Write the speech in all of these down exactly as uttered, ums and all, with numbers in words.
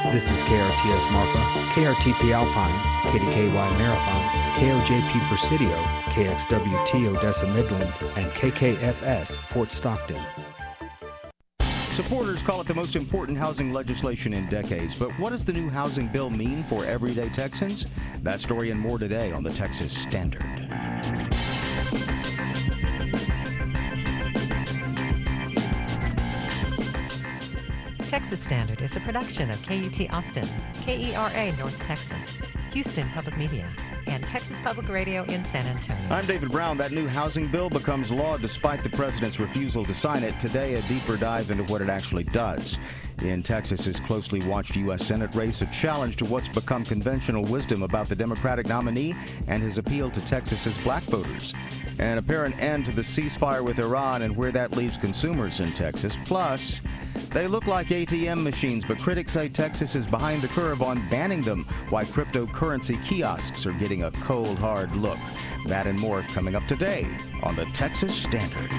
This is K R T S Marfa, K R T P Alpine, K D K Y Marathon, K O J P Presidio, K X W T Odessa Midland, and K K F S Fort Stockton. Supporters call it the most important housing legislation in decades, but what does the new housing bill mean for everyday Texans? That story and more today on the Texas Standard. Texas Standard is a production of K U T Austin, K E R A North Texas, Houston Public Media, and Texas Public Radio in San Antonio. I'm David Brown. That new housing bill becomes law despite the president's refusal to sign it. Today, a deeper dive into what it actually does. In Texas's closely watched U S Senate race, a challenge to what's become conventional wisdom about the Democratic nominee and his appeal to Texas's black voters. An apparent end to the ceasefire with Iran and where that leaves consumers in Texas. Plus, they look like A T M machines, but critics say Texas is behind the curve on banning them, why cryptocurrency kiosks are getting a cold, hard look. That and more coming up today on the Texas Standard.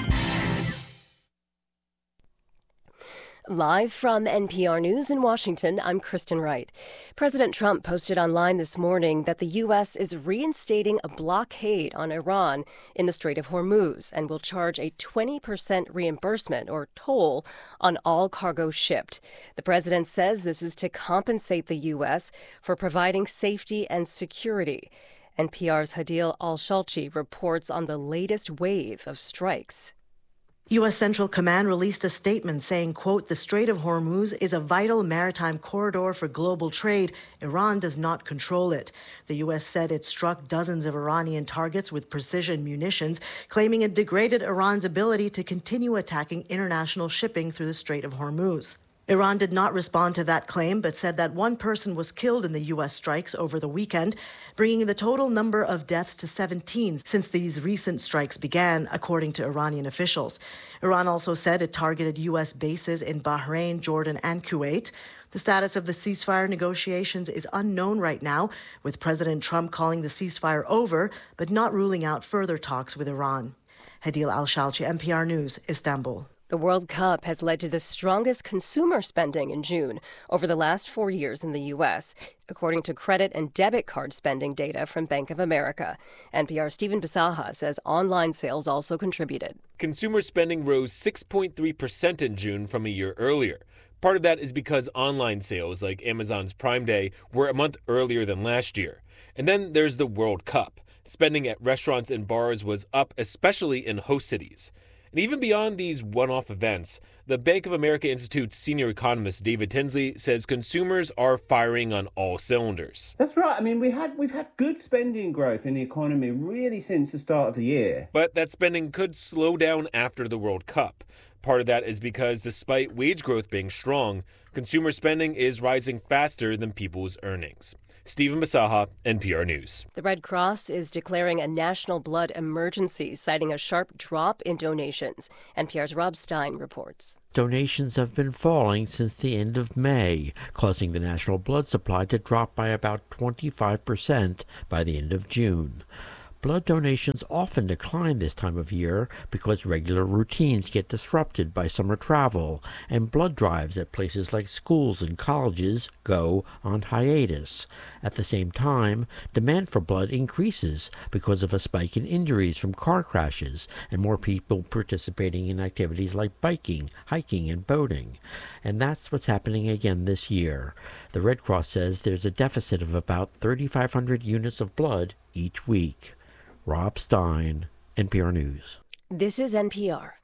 Live from N P R News in Washington, I'm Kristen Wright. President Trump posted online this morning that the U S is reinstating a blockade on Iran in the Strait of Hormuz and will charge a twenty percent reimbursement or toll on all cargo shipped. The president says this is to compensate the U S for providing safety and security. N P R's Hadil Al-Shalchi reports on the latest wave of strikes. U S. Central Command released a statement saying, quote, "The Strait of Hormuz is a vital maritime corridor for global trade. Iran does not control it." The U S said it struck dozens of Iranian targets with precision munitions, claiming it degraded Iran's ability to continue attacking international shipping through the Strait of Hormuz. Iran did not respond to that claim, but said that one person was killed in the U S strikes over the weekend, bringing the total number of deaths to seventeen since these recent strikes began, according to Iranian officials. Iran also said it targeted U S bases in Bahrain, Jordan, and Kuwait. The status of the ceasefire negotiations is unknown right now, with President Trump calling the ceasefire over, but not ruling out further talks with Iran. Hadil Al-Shalchi, N P R News, Istanbul. The World Cup has led to the strongest consumer spending in June over the last four years in the U S, according to credit and debit card spending data from Bank of America. N P R's Stephen Bisaha says online sales also contributed. Consumer spending rose six point three percent in June from a year earlier. Part of that is because online sales, like Amazon's Prime Day, were a month earlier than last year. And then there's the World Cup. Spending at restaurants and bars was up, especially in host cities. And even beyond these one-off events, the Bank of America Institute's senior economist David Tinsley says consumers are firing on all cylinders. That's right. I mean, we had we've had good spending growth in the economy really since the start of the year. But that spending could slow down after the World Cup. Part of that is because despite wage growth being strong, consumer spending is rising faster than people's earnings. Stephen Bisaha, N P R News. The Red Cross is declaring a national blood emergency, citing a sharp drop in donations. N P R's Rob Stein reports. Donations have been falling since the end of May, causing the national blood supply to drop by about twenty-five percent by the end of June. Blood donations often decline this time of year because regular routines get disrupted by summer travel, and blood drives at places like schools and colleges go on hiatus. At the same time, demand for blood increases because of a spike in injuries from car crashes and more people participating in activities like biking, hiking, and boating. And that's what's happening again this year. The Red Cross says there's a deficit of about thirty-five hundred units of blood each week. Rob Stein, N P R News. This is N P R.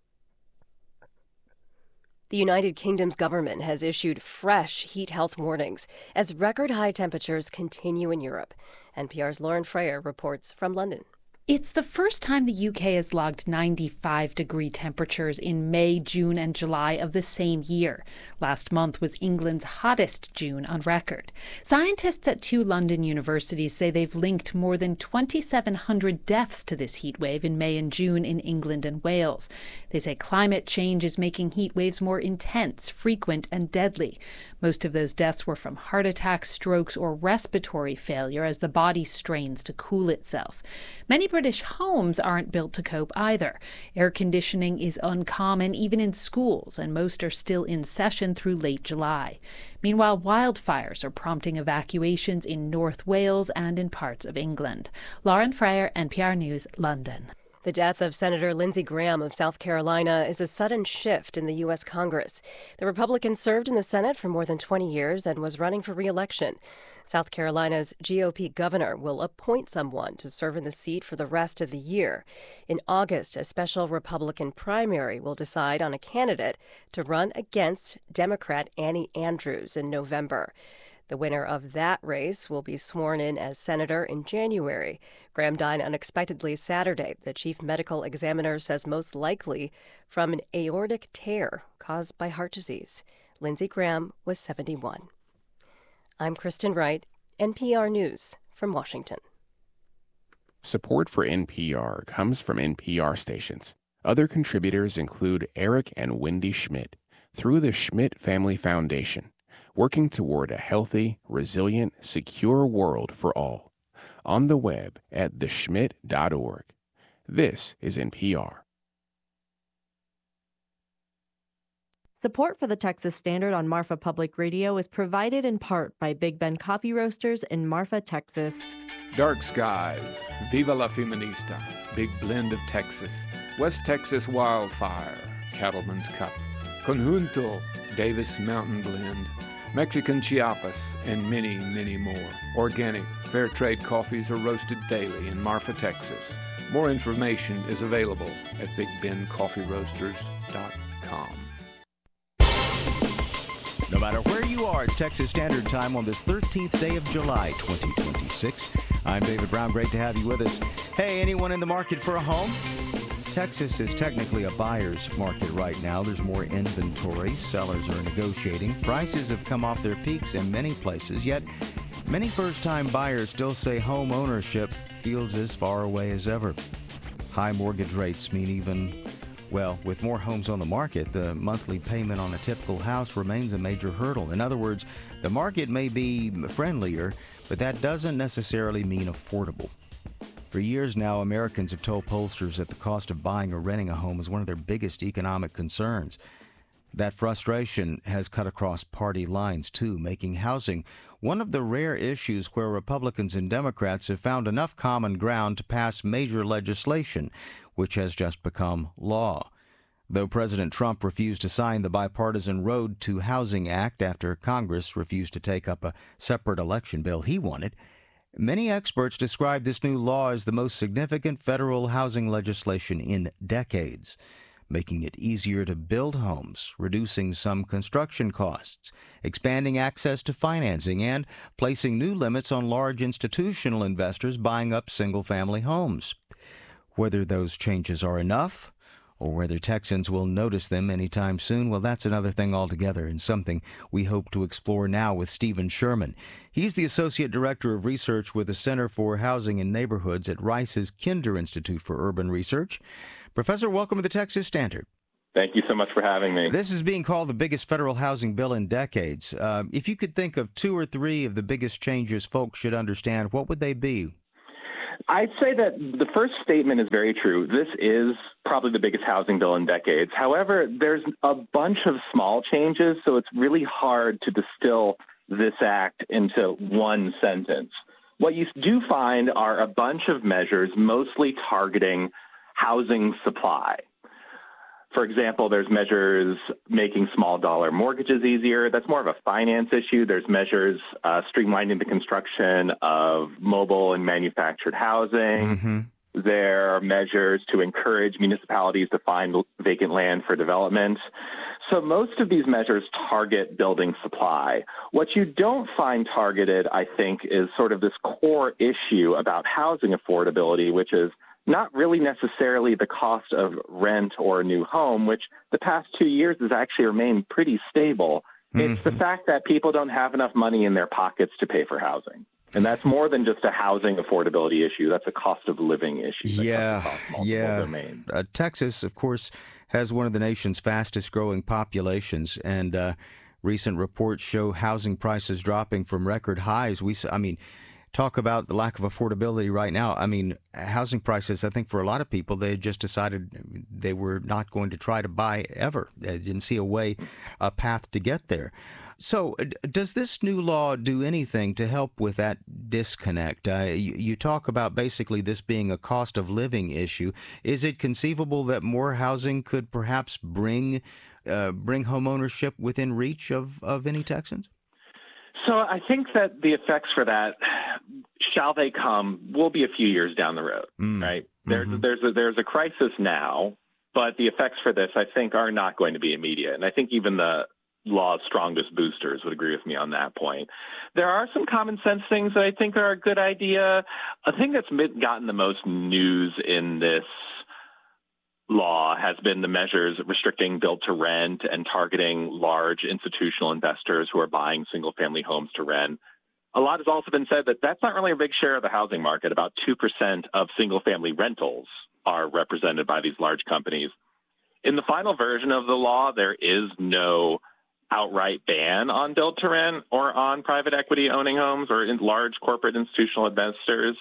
The United Kingdom's government has issued fresh heat health warnings as record high temperatures continue in Europe. N P R's Lauren Freyer reports from London. It's the first time the U K has logged ninety-five degree temperatures in May, June, and July of the same year. Last month was England's hottest June on record. Scientists at two London universities say they've linked more than twenty-seven hundred deaths to this heat wave in May and June in England and Wales. They say climate change is making heat waves more intense, frequent, and deadly. Most of those deaths were from heart attacks, strokes, or respiratory failure as the body strains to cool itself. Many British homes aren't built to cope either. Air conditioning is uncommon even in schools, and most are still in session through late July. Meanwhile, wildfires are prompting evacuations in North Wales and in parts of England. Lauren Freyer, N P R News, London. The death of Senator Lindsey Graham of South Carolina is a sudden shift in the U S. Congress. The Republican served in the Senate for more than twenty years and was running for re-election. South Carolina's G O P governor will appoint someone to serve in the seat for the rest of the year. In August, a special Republican primary will decide on a candidate to run against Democrat Annie Andrews in November. The winner of that race will be sworn in as senator in January. Graham died unexpectedly Saturday. The chief medical examiner says most likely from an aortic tear caused by heart disease. Lindsey Graham was seventy-one. I'm Kristen Wright, N P R News from Washington. Support for N P R comes from N P R stations. Other contributors include Eric and Wendy Schmidt through the Schmidt Family Foundation, working toward a healthy, resilient, secure world for all. On the web at the schmidt dot org. This is N P R. Support for the Texas Standard on Marfa Public Radio is provided in part by Big Ben Coffee Roasters in Marfa, Texas. Dark Skies, Viva la Feminista, Big Blend of Texas, West Texas Wildfire, Cattleman's Cup, Conjunto, Davis Mountain Blend, Mexican Chiapas, and many, many more. Organic, fair trade coffees are roasted daily in Marfa, Texas. More information is available at big ben coffee roasters dot com. No matter where you are, it's Texas Standard Time on this thirteenth day of July, twenty twenty-six. I'm David Brown. Great to have you with us. Hey, anyone in the market for a home? Texas is technically a buyer's market right now. There's more inventory. Sellers are negotiating. Prices have come off their peaks in many places, yet many first-time buyers still say home ownership feels as far away as ever. High mortgage rates mean even, well, with more homes on the market, the monthly payment on a typical house remains a major hurdle. In other words, the market may be friendlier, but that doesn't necessarily mean affordable. For years now, Americans have told pollsters that the cost of buying or renting a home is one of their biggest economic concerns. That frustration has cut across party lines, too, making housing one of the rare issues where Republicans and Democrats have found enough common ground to pass major legislation, which has just become law. Though President Trump refused to sign the bipartisan Road to Housing Act after Congress refused to take up a separate election bill he wanted, many experts describe this new law as the most significant federal housing legislation in decades, making it easier to build homes, reducing some construction costs, expanding access to financing, and placing new limits on large institutional investors buying up single-family homes. Whether those changes are enough, or whether Texans will notice them anytime soon, well, that's another thing altogether, and something we hope to explore now with Stephen Sherman. He's the Associate Director of Research with the Center for Housing and Neighborhoods at Rice's Kinder Institute for Urban Research. Professor, welcome to the Texas Standard. Thank you so much for having me. This is being called the biggest federal housing bill in decades. Uh, if you could think of two or three of the biggest changes folks should understand, what would they be? I'd say that the first statement is very true. This is probably the biggest housing bill in decades. However, there's a bunch of small changes, so it's really hard to distill this act into one sentence. What you do find are a bunch of measures mostly targeting housing supply. For example, there's measures making small dollar mortgages easier. That's more of a finance issue. There's measures uh, streamlining the construction of mobile and manufactured housing. Mm-hmm. There are measures to encourage municipalities to find vacant land for development. So most of these measures target building supply. What you don't find targeted, I think, is sort of this core issue about housing affordability, which is not really necessarily the cost of rent or a new home, which the past two years has actually remained pretty stable. Mm-hmm. It's the fact that people don't have enough money in their pockets to pay for housing. And that's more than just a housing affordability issue. That's a cost of living issue. Yeah, yeah. Uh, Texas, of course, has one of the nation's fastest growing populations, and uh, recent reports show housing prices dropping from record highs. We, I mean, talk about the lack of affordability right now. I mean, housing prices, I think for a lot of people, they just decided they were not going to try to buy ever. They didn't see a way, a path to get there. So does this new law do anything to help with that disconnect? Uh, you, you talk about basically this being a cost of living issue. Is it conceivable that more housing could perhaps bring uh, bring homeownership within reach of, of any Texans? So I think that the effects for that, shall they come, will be a few years down the road, mm. right? There's, mm-hmm. there's, a, there's a crisis now, but the effects for this, I think, are not going to be immediate. And I think even the law's strongest boosters would agree with me on that point. There are some common sense things that I think are a good idea. A thing that's gotten the most news in this law has been the measures restricting build to rent and targeting large institutional investors who are buying single family homes to rent. A lot has also been said that that's not really a big share of the housing market. About two percent of single family rentals are represented by these large companies. In the final version of the law, there is no outright ban on build to rent or on private equity owning homes or in large corporate institutional investors.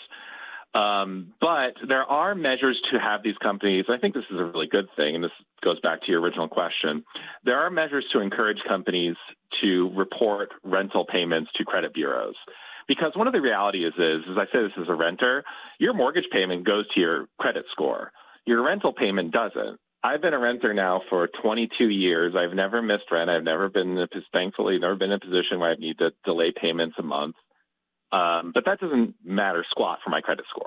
Um, but there are measures to have these companies. I think this is a really good thing, and this goes back to your original question. There are measures to encourage companies to report rental payments to credit bureaus. Because one of the realities is, as I say this as a renter, your mortgage payment goes to your credit score. Your rental payment doesn't. I've been a renter now for twenty-two years. I've never missed rent. I've never been, in a, thankfully, never been in a position where I need to delay payments a month. Um, but that doesn't matter squat for my credit score.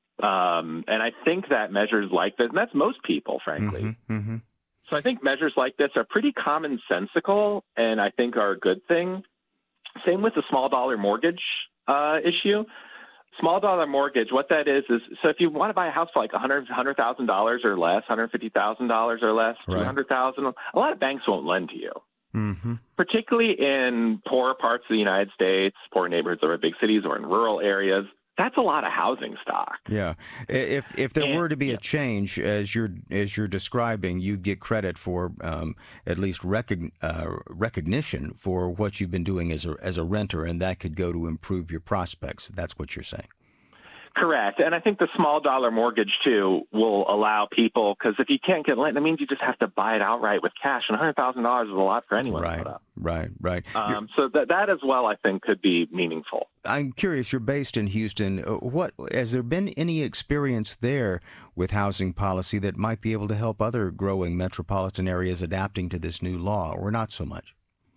Um, and I think that measures like this, and that's most people, frankly. Mm-hmm, mm-hmm. So I think measures like this are pretty commonsensical and I think are a good thing. Same with the small dollar mortgage uh, issue. Small dollar mortgage, what that is, is so if you want to buy a house for like one hundred thousand dollars or less, one hundred fifty thousand dollars or less, right. two hundred thousand dollars, a lot of banks won't lend to you. Mm-hmm. Particularly in poorer parts of the United States, poor neighborhoods or big cities or in rural areas. That's a lot of housing stock. Yeah. If if there and, were to be yeah. a change, as you're as you're describing, you'd get credit for um, at least recog- uh, recognition for what you've been doing as a as a renter, and that could go to improve your prospects. That's what you're saying. Correct. And I think the small dollar mortgage, too, will allow people, because if you can't get lent, that means you just have to buy it outright with cash. And one hundred thousand dollars is a lot for anyone. Right, right, right. Um, so that, that as well, I think, could be meaningful. I'm curious, you're based in Houston. What has there been any experience there with housing policy that might be able to help other growing metropolitan areas adapting to this new law, or not so much?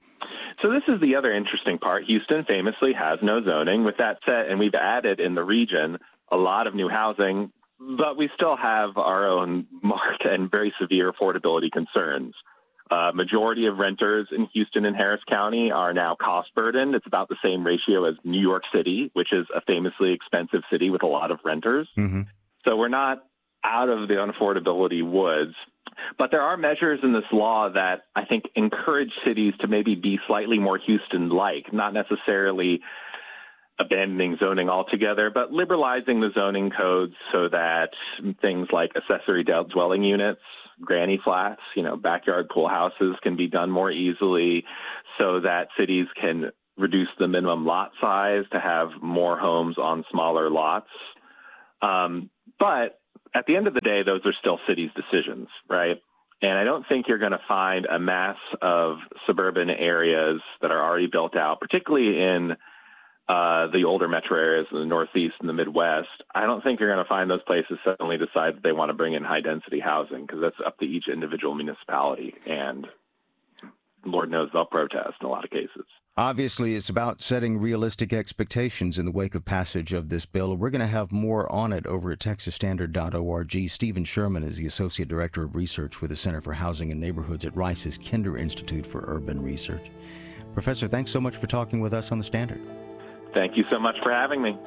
So this is the other interesting part. Houston famously has no zoning. With that said, and we've added in the region a lot of new housing, but we still have our own marked and very severe affordability concerns. Uh, majority of renters in Houston and Harris County are now cost burdened. It's about the same ratio as New York City, which is a famously expensive city with a lot of renters. Mm-hmm. So we're not out of the unaffordability woods. But there are measures in this law that I think encourage cities to maybe be slightly more Houston-like, not necessarily abandoning zoning altogether, but liberalizing the zoning codes so that things like accessory dwelling units, granny flats, you know, backyard pool houses can be done more easily, so that cities can reduce the minimum lot size to have more homes on smaller lots. Um, but at the end of the day, those are still cities' decisions, right? And I don't think you're going to find a mass of suburban areas that are already built out, particularly in uh, the older metro areas in the Northeast and the Midwest. I don't think you're going to find those places suddenly decide that they want to bring in high-density housing, because that's up to each individual municipality. And Lord knows they'll protest in a lot of cases. Obviously, it's about setting realistic expectations in the wake of passage of this bill. We're going to have more on it over at texas standard dot org. Stephen Sherman is the Associate Director of Research with the Center for Housing and Neighborhoods at Rice's Kinder Institute for Urban Research. Professor, thanks so much for talking with us on The Standard. Thank you so much for having me.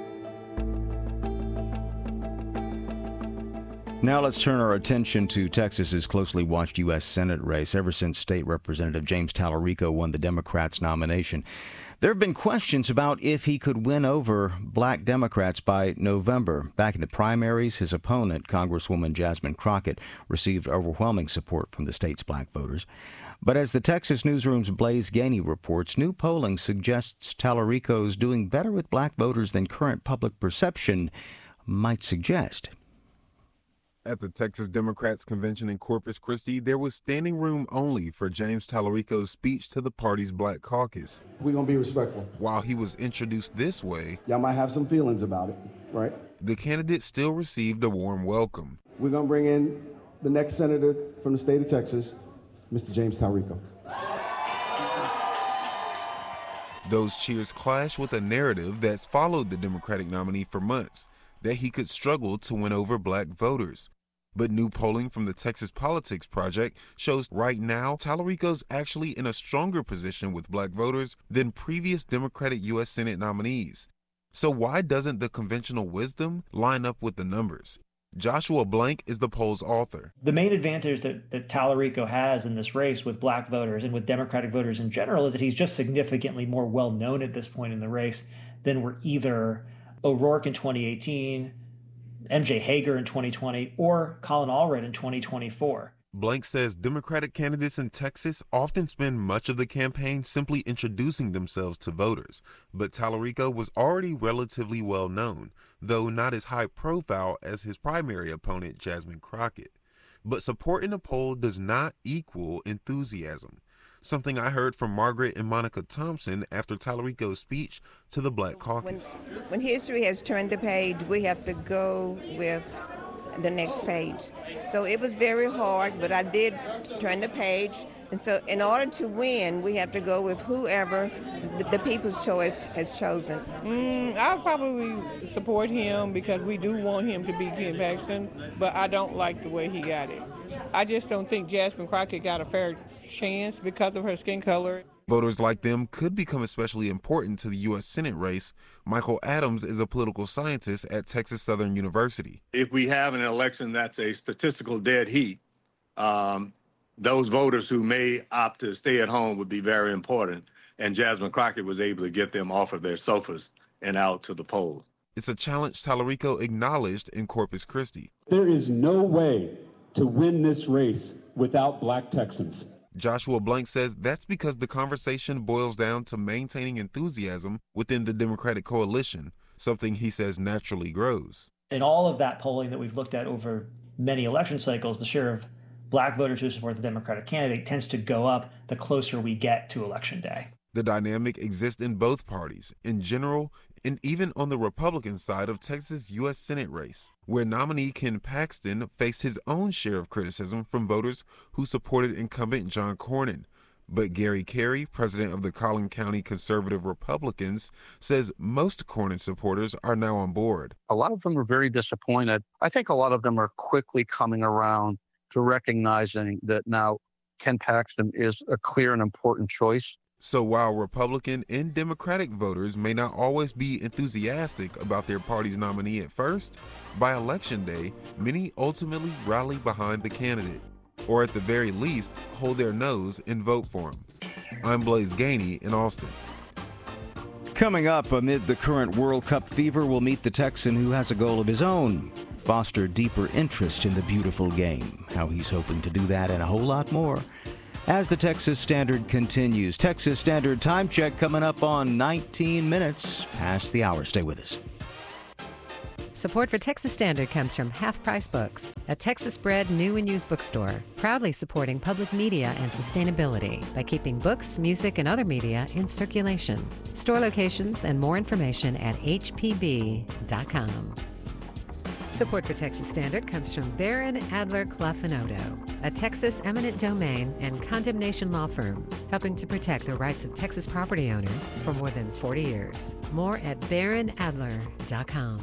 Now let's turn our attention to Texas's closely watched U S Senate race. Ever since State Representative James Talarico won the Democrats' nomination, there have been questions about if he could win over black Democrats by November. Back in the primaries, his opponent, Congresswoman Jasmine Crockett, received overwhelming support from the state's black voters. But as the Texas Newsroom's Blaze Gainey reports, new polling suggests Tallarico's doing better with black voters than current public perception might suggest. At the Texas Democrats Convention in Corpus Christi, there was standing room only for James Tallarico's speech to the party's Black Caucus. We're going to be respectful. While he was introduced this way, y'all might have some feelings about it, right? The candidate still received a warm welcome. We're going to bring in the next senator from the state of Texas, Mister James Tallarico. Those cheers clash with a narrative that's followed the Democratic nominee for months, that he could struggle to win over black voters. But new polling from the Texas Politics Project shows right now Tallarico's actually in a stronger position with black voters than previous Democratic U S Senate nominees. So why doesn't the conventional wisdom line up with the numbers? Joshua Blank is the poll's author. The main advantage that, that Tallarico has in this race with black voters and with Democratic voters in general is that he's just significantly more well-known at this point in the race than were either O'Rourke in twenty eighteen, M J Hager in twenty twenty, or Colin Allred in twenty twenty-four. Blank says Democratic candidates in Texas often spend much of the campaign simply introducing themselves to voters, but Tallarico was already relatively well known, though not as high profile as his primary opponent, Jasmine Crockett. But support in the poll does not equal enthusiasm, something I heard from Margaret and Monica Thompson after Tallarico's speech to the Black Caucus. When, when history has turned the page, we have to go with the next page. So it was very hard, but I did turn the page. And so in order to win, we have to go with whoever the, the people's choice has chosen. Mm, I'll probably support him because we do want him to beat Ken Paxton, but I don't like the way he got it. I just don't think Jasmine Crockett got a fair chance because of her skin color. Voters like them could become especially important to the U S Senate race. Michael Adams is a political scientist at Texas Southern University. If we have an election that's a statistical dead heat, um, those voters who may opt to stay at home would be very important. And Jasmine Crockett was able to get them off of their sofas and out to the polls. It's a challenge Tallarico acknowledged in Corpus Christi. There is no way to win this race without black Texans. Joshua Blank says that's because the conversation boils down to maintaining enthusiasm within the Democratic coalition, something he says naturally grows. In all of that polling that we've looked at over many election cycles, the share of black voters who support the Democratic candidate tends to go up the closer we get to Election Day. The dynamic exists in both parties, in general, and even on the Republican side of Texas' U S Senate race, where nominee Ken Paxton faced his own share of criticism from voters who supported incumbent John Cornyn. But Gary Carey, president of the Collin County Conservative Republicans, says most Cornyn supporters are now on board. A lot of them are very disappointed. I think a lot of them are quickly coming around to recognizing that now Ken Paxton is a clear and important choice. So while Republican and Democratic voters may not always be enthusiastic about their party's nominee at first, by Election Day, many ultimately rally behind the candidate, or at the very least, hold their nose and vote for him. I'm Blaze Gainey in Austin. Coming up, amid the current World Cup fever, we'll meet the Texan who has a goal of his own: foster deeper interest in the beautiful game. How he's hoping to do that and a whole lot more as the Texas Standard continues. Texas Standard Time Check coming up on nineteen minutes past the hour. Stay with us. Support for Texas Standard comes from Half Price Books, a Texas-bred new and used bookstore, proudly supporting public media and sustainability by keeping books, music, and other media in circulation. Store locations and more information at h p b dot com. Support for Texas Standard comes from Barron, Adler, Clough and Odo, a Texas eminent domain and condemnation law firm, helping to protect the rights of Texas property owners for more than forty years. More at barron adler dot com.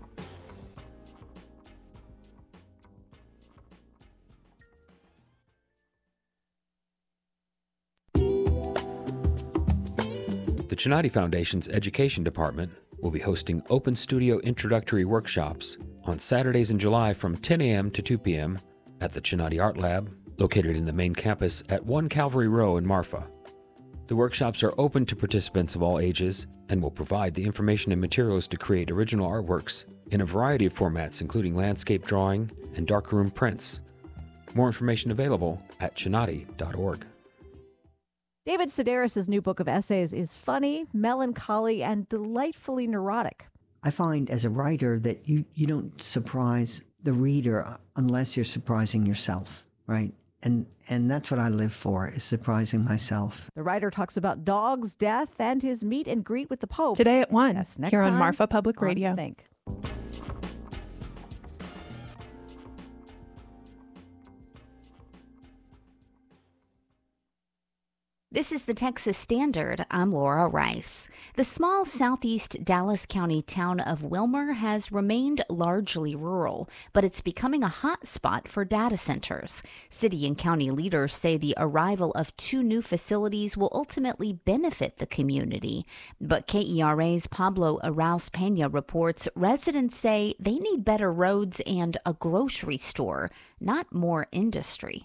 The Chinati Foundation's Education Department will be hosting Open Studio introductory workshops on Saturdays in July from ten a.m. to two p.m. at the Chinati Art Lab, located in the main campus at one Calvary Row in Marfa. The workshops are open to participants of all ages and will provide the information and materials to create original artworks in a variety of formats, including landscape drawing and darkroom prints. More information available at chinati dot org. David Sedaris' new book of essays is funny, melancholy, and delightfully neurotic. I find as a writer that you, you don't surprise the reader unless you're surprising yourself, right? And and that's what I live for, is surprising myself. The writer talks about dogs, death, and his meet and greet with the Pope. Today at one, That's next here on time Marfa Public on Radio. Think. This is the Texas Standard. I'm Laura Rice. The small southeast Dallas County town of Wilmer has remained largely rural, but it's becoming a hot spot for data centers. City and county leaders say the arrival of two new facilities will ultimately benefit the community. But K E R A's Pablo Arauz Pena reports residents say they need better roads and a grocery store, not more industry.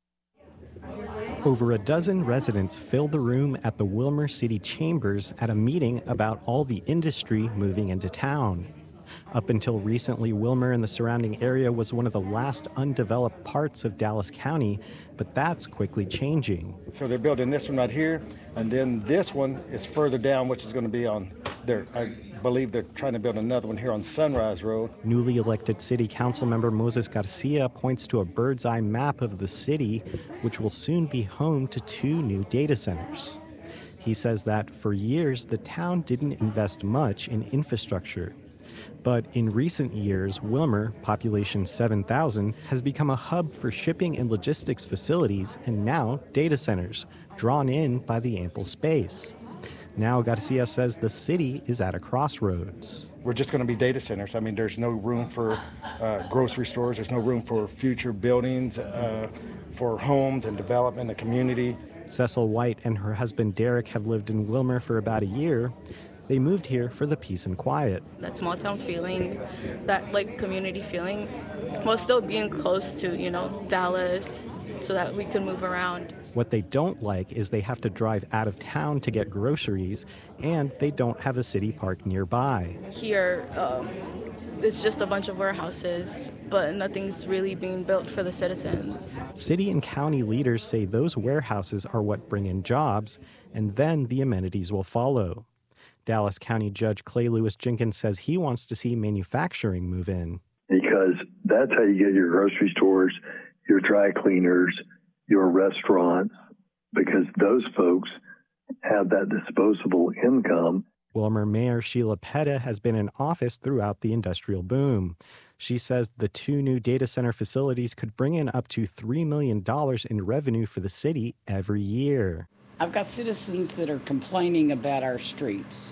Over a dozen residents fill the room at the Wilmer City Chambers at a meeting about all the industry moving into town. Up until recently, Wilmer and the surrounding area was one of the last undeveloped parts of Dallas County, but that's quickly changing. So they're building this one right here, and then this one is further down, which is going to be on there. I believe they're trying to build another one here on Sunrise Road. Newly elected city council member Moses Garcia points to a bird's eye map of the city, which will soon be home to two new data centers. He says that for years, the town didn't invest much in infrastructure. But in recent years, Wilmer, population seven thousand, has become a hub for shipping and logistics facilities and now data centers, drawn in by the ample space. Now Garcia says the city is at a crossroads. We're just going to be data centers. I mean, there's no room for uh, grocery stores. There's no room for future buildings, uh, for homes and development, the community. Cecil White and her husband Derek have lived in Wilmer for about a year. They moved here for the peace and quiet. That small town feeling, that like community feeling, while still being close to, you know, Dallas so that we could move around. What they don't like is they have to drive out of town to get groceries, and they don't have a city park nearby. Here, um, it's just a bunch of warehouses, but nothing's really being built for the citizens. City and county leaders say those warehouses are what bring in jobs, and then the amenities will follow. Dallas County Judge Clay Lewis Jenkins says he wants to see manufacturing move in. Because that's how you get your grocery stores, your dry cleaners, your restaurants, because those folks have that disposable income. Wilmer Mayor Sheila Petta has been in office throughout the industrial boom. She says the two new data center facilities could bring in up to three million dollars in revenue for the city every year. I've got citizens that are complaining about our streets.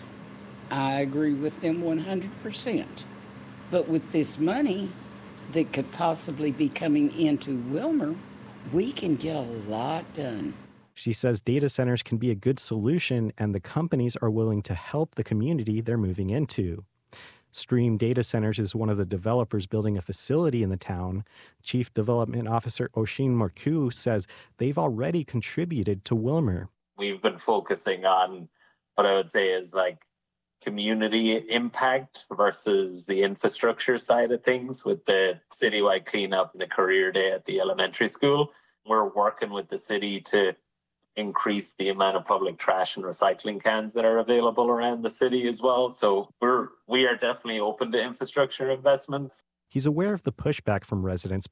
I agree with them one hundred percent. But with this money that could possibly be coming into Wilmer, we can get a lot done. She says data centers can be a good solution, and the companies are willing to help the community they're moving into. Stream Data Centers is one of the developers building a facility in the town. Chief Development Officer Oshin Morku says they've already contributed to Wilmer. We've been focusing on what I would say is like community impact versus the infrastructure side of things with the citywide cleanup and the career day at the elementary school. We're working with the city to increase the amount of public trash and recycling cans that are available around the city as well. So we're we are definitely open to infrastructure investments. He's aware of the pushback from residents